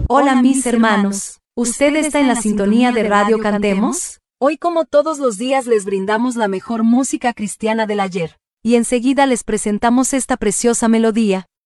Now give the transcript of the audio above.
Hola mis hermanos, ¿usted está en la sintonía de Radio Cantemos? Hoy, como todos los días, les brindamos la mejor música cristiana del ayer. Y enseguida les presentamos esta preciosa melodía,